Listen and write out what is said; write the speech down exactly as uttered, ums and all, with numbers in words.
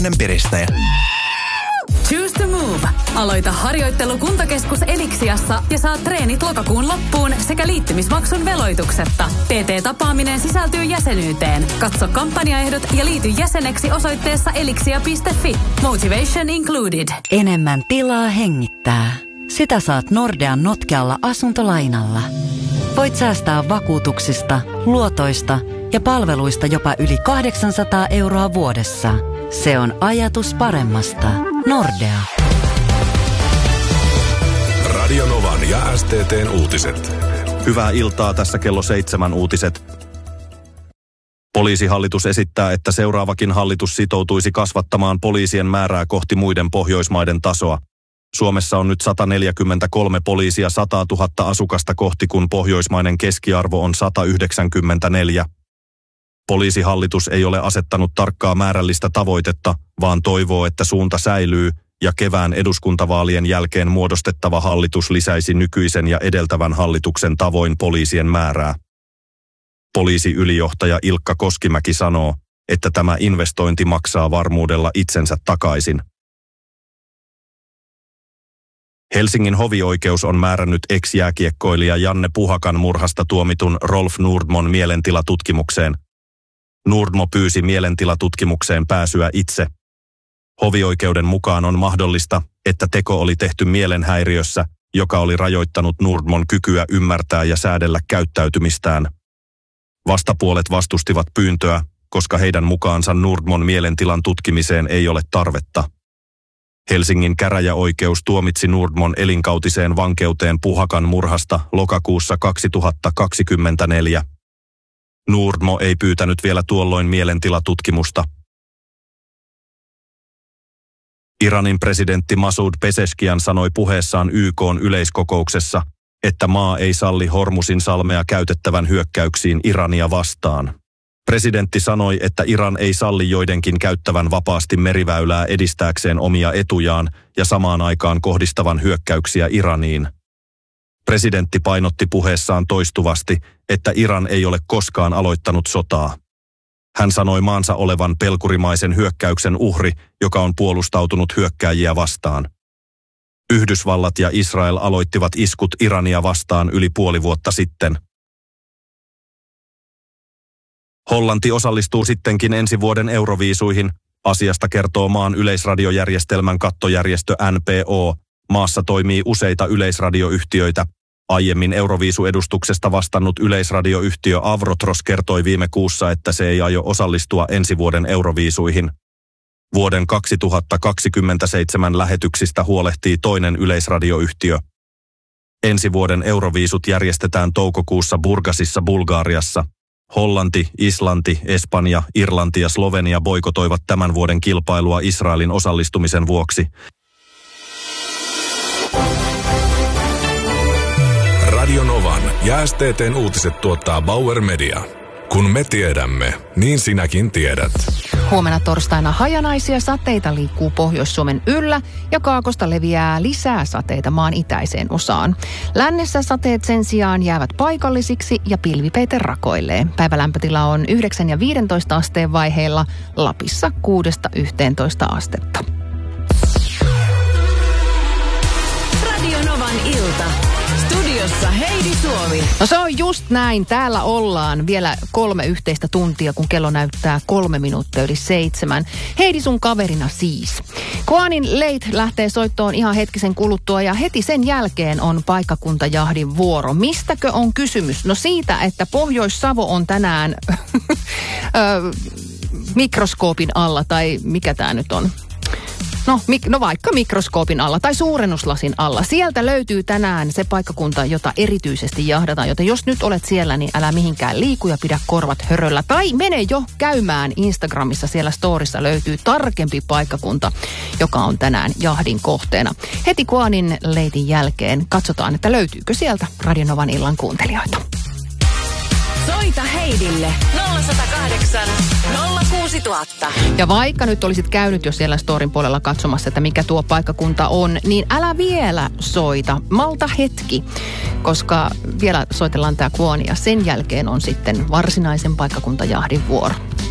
piristäjä. Choose to move. Aloita harjoittelu Kuntakeskus Elixiassa ja saat treenit lokakuun loppuun sekä liittymismaksun veloituksetta. P T-tapaaminen sisältyy jäsenyyteen. Katso kampanjaehdot ja liity jäseneksi osoitteessa elixia piste fi. Motivation included. Enemmän tilaa hengittää. Sitä saat Nordean notkealla asuntolainalla. Voit säästää vakuutuksista, luotoista ja palveluista jopa yli kahdeksansataa euroa vuodessa. Se on ajatus paremmasta. Nordea. Radio Novan ja S T T:n uutiset. Hyvää iltaa, tässä kello seitsemän uutiset. Poliisihallitus esittää, että seuraavakin hallitus sitoutuisi kasvattamaan poliisien määrää kohti muiden Pohjoismaiden tasoa. Suomessa on nyt sata neljäkymmentäkolme poliisia sata tuhatta asukasta kohti, kun pohjoismainen keskiarvo on sata yhdeksänkymmentäneljä. Poliisihallitus ei ole asettanut tarkkaa määrällistä tavoitetta, vaan toivoo, että suunta säilyy ja kevään eduskuntavaalien jälkeen muodostettava hallitus lisäisi nykyisen ja edeltävän hallituksen tavoin poliisien määrää. Poliisiylijohtaja Ilkka Koskimäki sanoo, että tämä investointi maksaa varmuudella itsensä takaisin. Helsingin hovioikeus on määrännyt ex-jääkiekkoilija Janne Puhakan murhasta tuomitun Rolf Nordmon mielentilatutkimukseen. Nordmo pyysi mielentilatutkimukseen pääsyä itse. Hovioikeuden mukaan on mahdollista, että teko oli tehty mielenhäiriössä, joka oli rajoittanut Nordmon kykyä ymmärtää ja säädellä käyttäytymistään. Vastapuolet vastustivat pyyntöä, koska heidän mukaansa Nordmon mielentilan tutkimiseen ei ole tarvetta. Helsingin käräjäoikeus tuomitsi Nordmon elinkautiseen vankeuteen Puhakan murhasta lokakuussa kaksituhattakaksikymmentäneljä. Nordmo ei pyytänyt vielä tuolloin mielentilatutkimusta. Iranin presidentti Masoud Pezeshkian sanoi puheessaan Y K:n yleiskokouksessa, että maa ei salli Hormuzin salmea käytettävän hyökkäyksiin Irania vastaan. Presidentti sanoi, että Iran ei salli joidenkin käyttävän vapaasti meriväylää edistääkseen omia etujaan ja samaan aikaan kohdistavan hyökkäyksiä Iraniin. Presidentti painotti puheessaan toistuvasti, että Iran ei ole koskaan aloittanut sotaa. Hän sanoi maansa olevan pelkurimaisen hyökkäyksen uhri, joka on puolustautunut hyökkääjiä vastaan. Yhdysvallat ja Israel aloittivat iskut Irania vastaan yli puoli vuotta sitten. Hollanti osallistuu sittenkin ensi vuoden Euroviisuihin. Asiasta kertoo maan yleisradiojärjestelmän kattojärjestö N P O. Maassa toimii useita yleisradioyhtiöitä. Aiemmin Euroviisu-edustuksesta vastannut yleisradioyhtiö Avrotros kertoi viime kuussa, että se ei aio osallistua ensi vuoden Euroviisuihin. Vuoden kaksituhattakaksikymmentäseitsemän lähetyksistä huolehtii toinen yleisradioyhtiö. Ensi vuoden Euroviisut järjestetään toukokuussa Burgasissa Bulgariassa. Hollanti, Islanti, Espanja, Irlanti ja Slovenia boikotoivat tämän vuoden kilpailua Israelin osallistumisen vuoksi. Radio Novan ja S T T:n uutiset tuottaa Bauer Media. Kun me tiedämme, niin sinäkin tiedät. Huomenna torstaina hajanaisia sateita liikkuu Pohjois-Suomen yllä ja kaakosta leviää lisää sateita maan itäiseen osaan. Lännessä sateet sen sijaan jäävät paikallisiksi ja pilvipeite rakoilee. Päivälämpötila on yhdeksän ja viidentoista asteen vaiheilla, Lapissa kuudesta yhteentoista astetta. Radio Novan ilta. Studiossa Heidi Suomi. No se on just näin. Täällä ollaan vielä kolme yhteistä tuntia, kun kello näyttää kolme minuuttia yli seitsemän. Heidi sun kaverina siis. Koanin Late lähtee soittoon ihan hetkisen kuluttua ja heti sen jälkeen on paikkakuntajahdin vuoro. Mistäkö on kysymys? No siitä, että Pohjois-Savo on tänään mikroskoopin alla, tai mikä tää nyt on? No, mik, no vaikka mikroskoopin alla tai suurennuslasin alla. Sieltä löytyy tänään se paikkakunta, jota erityisesti jahdataan. Joten jos nyt olet siellä, niin älä mihinkään liiku ja pidä korvat höröllä. Tai mene jo käymään Instagramissa, siellä storissa löytyy tarkempi paikkakunta, joka on tänään jahdin kohteena. Heti Koanin Leitin jälkeen katsotaan, että löytyykö sieltä Radio Novan illan kuuntelijoita. Soita Heidille nolla yksi nolla kahdeksan nolla kuusi nolla nolla nolla. Ja vaikka nyt olisit käynyt jo siellä storin puolella katsomassa, että mikä tuo paikkakunta on, niin älä vielä soita. Malta hetki, koska vielä soitellaan tää Kuoni ja sen jälkeen on sitten varsinaisen paikkakuntajahdin vuoro.